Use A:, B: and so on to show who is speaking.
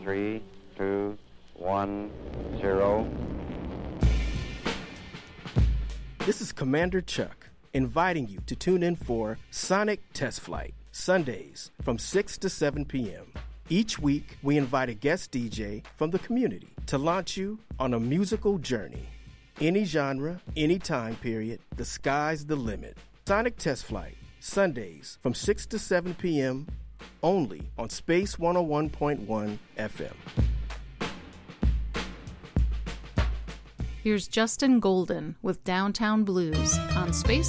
A: 3, 2, 1, 0.
B: This is Commander Chuck, inviting you to tune in for Sonic Test Flight, Sundays from 6 to 7 p.m. Each week, we invite a guest DJ from the community to launch you on a musical journey. Any genre, any time period, the sky's the limit. Sonic Test Flight, Sundays from 6 to 7 p.m., only on Space 101.1 FM.
C: Here's Justin Golden with Downtown Blues on Space